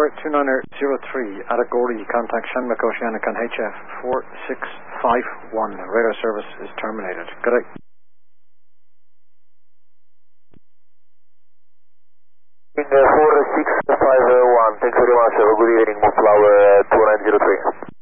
Tower 2903, Atagori, contact Shamrock Oceanic on HF 4651. Radar service is terminated. Good day. In 4651, thanks very much. Have a good evening, Moonflower 2903.